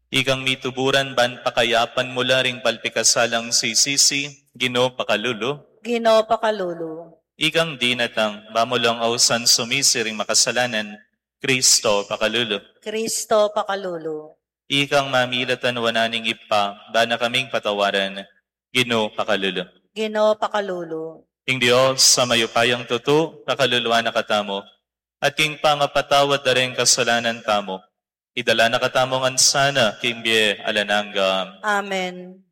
Ikang mituburan ban pakayapan mula ring palpikasalang sisisi, Ginoo pakalulo. Ginoo pakalulu. Ikang dinatang bamulang ausan sumisi ring makasalanan, Kristo pakalulo. Kristo pakalulu. Ikang mamilatan wananing ipa, bana kaming patawaran, Ginoo pakalulo. Ginoo pakalulu. Ing Dios sa mayupayang tutu, pakaluluwa na katamo, at king pangapatawad na rin kasalanan tamo, idala na katamong ansana, king biye alanangga. Amen.